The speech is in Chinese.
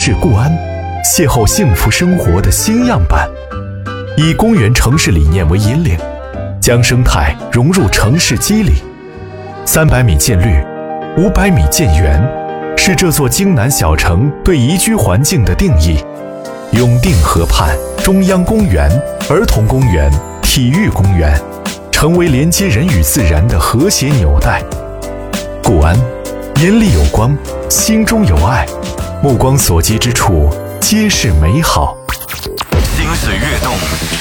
市固安，邂逅幸福生活的新样板。以公园城市理念为引领，将生态融入城市肌理。300米建绿，500米建园，是这座京南小城对宜居环境的定义。永定河畔，中央公园、儿童公园、体育公园，成为连接人与自然的和谐纽带。固安，眼里有光，心中有爱，目光所及之处皆是美好。 心思跃动，